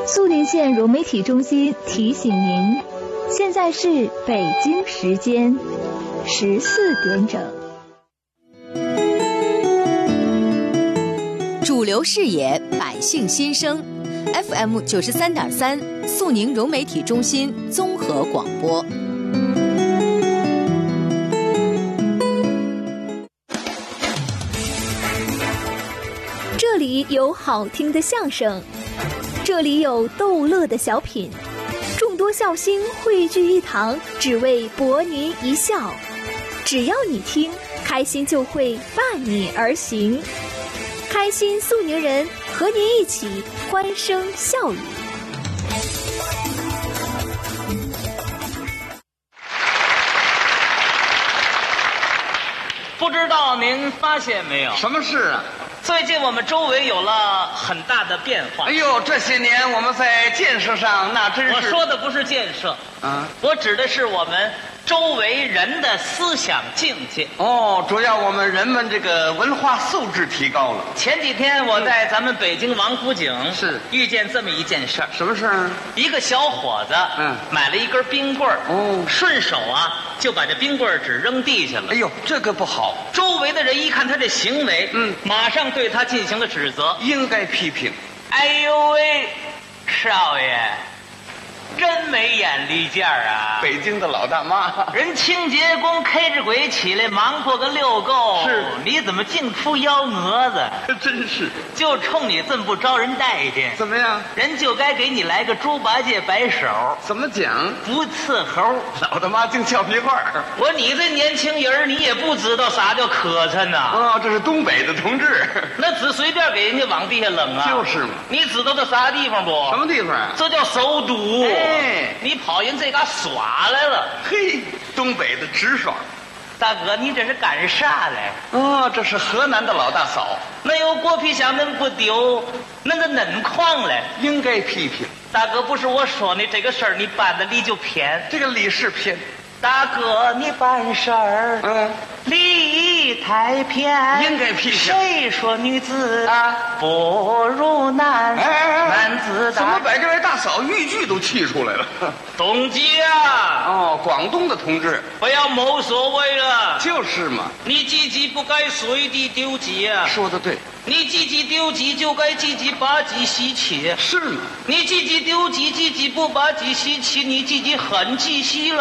肃宁县融媒体中心提醒您，现在是北京时间14点整。 主流视野，百姓心声 ，FM 93.3，肃宁融媒体中心综合广播。 这里有好听的相声，这里有逗乐的小品，众多笑星汇聚一堂，只为博您一笑。只要你听，开心就会伴你而行。开心肃宁人，和您一起欢声笑语。 不知道您发现没有？ 什么事啊？ 最近我们周围有了很大的变化。 哎呦，这些年我们在建设上那真是…… 我说的不是建设啊， 我指的是我们周围人的思想境界。 哦，主要我们人们这个文化素质提高了。 前几天我在咱们北京王府井是遇见这么一件事儿。 什么事儿？ 一个小伙子买了一根冰棍儿，顺手就把这冰棍儿只扔地下了。 哎呦，这个不好。 周围的人一看他这行为，马上对他进行了指责， 应该批评。 哎呦喂，少爷，真没眼力见儿啊！ 北京的老大妈， 人清洁工开着鬼起来忙活个遛够， 是你怎么净出幺蛾子？ 真是， 就冲你这么不招人待见， 怎么样？ 人就该给你来个猪八戒摆手。 怎么讲？ 不伺候。 老大妈净俏皮话儿。 你这年轻人，你也不知道啥叫磕碜呐。 哦，这是东北的同志。 那只随便给人家往地下扔啊。 就是嘛。 你知道这啥地方不？ 什么地方啊？ 这叫首都。 哎， 你跑人这嘎耍来了。 嘿，东北的直爽。 大哥，你这是干啥来？ 哦，这是河南的老大嫂。 那有锅皮箱恁不丢，那个恁狂嘞， 应该批评。 大哥，不是我说你这个事儿，你办的理就偏。 这个理是偏。 大哥，你办事儿，理太偏， 应该批评。 谁说女子不如男？男子怎么把这位大嫂豫剧都气出来了？ 东街啊！ 哦，广东的同志， 不要谋所谓了。 就是嘛。 你鸡鸡不该随地丢鸡啊！ 说得对。 你鸡鸡丢鸡就该鸡鸡把鸡吸起。 是吗？ 你鸡鸡丢鸡，鸡鸡不把鸡吸起，你鸡鸡很鸡吸了。